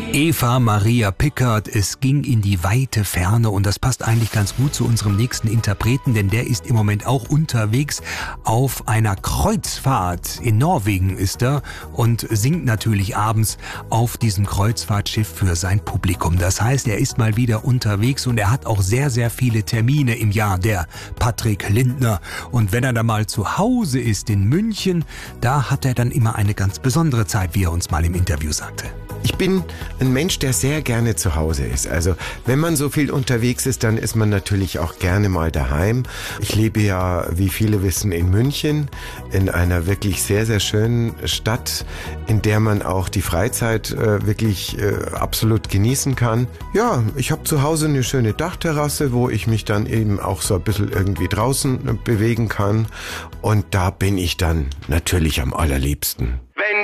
Eva Maria Pickard, es ging in die weite Ferne und das passt eigentlich ganz gut zu unserem nächsten Interpreten, denn der ist im Moment auch unterwegs auf einer Kreuzfahrt. In Norwegen ist er und singt natürlich abends auf diesem Kreuzfahrtschiff für sein Publikum. Das heißt, er ist mal wieder unterwegs und er hat auch sehr, sehr viele Termine im Jahr, der Patrick Lindner. Und wenn er dann mal zu Hause ist in München, da hat er dann immer eine ganz besondere Zeit, wie er uns mal im Interview sagte. Ich bin ein Mensch, der sehr gerne zu Hause ist. Also wenn man so viel unterwegs ist, dann ist man natürlich auch gerne mal daheim. Ich lebe ja, wie viele wissen, in München, in einer wirklich sehr, sehr schönen Stadt, in der man auch die Freizeit wirklich absolut genießen kann. Ja, ich habe zu Hause eine schöne Dachterrasse, wo ich mich dann eben auch so ein bisschen irgendwie draußen bewegen kann. Und da bin ich dann natürlich am allerliebsten.